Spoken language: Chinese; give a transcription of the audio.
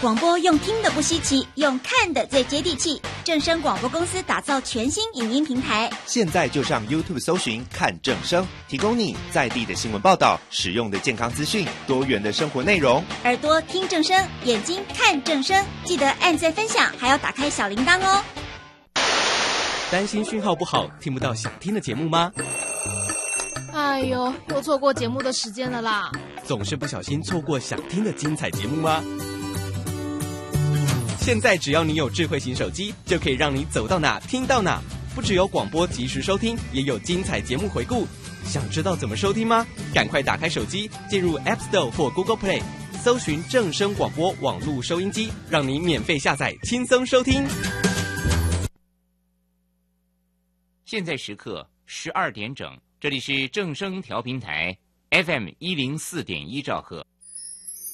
广播用听的不稀奇，用看的最接地气。正声广播公司打造全新影音平台， 现在就上 YouTube 搜寻看正声，提供你在地的新闻报道、实用的健康资讯、多元的生活内容。 耳朵听正声，眼睛看正声，记得按赞分享，还要打开小铃铛哦。 担心讯号不好，听不到想听的节目吗？ 哎呦，又错过节目的时间了啦！ 总是不小心错过想听的精彩节目吗？现在只要你有智慧型手机，就可以让你走到哪听到哪。不只有广播及时收听，也有精彩节目回顾。想知道怎么收听吗？赶快打开手机，进入 App Store 或 Google Play， 搜寻正声广播网络收音机，让你免费下载，轻松收听。 现在时刻12点整，这里是正声调频台 FM104.1兆赫。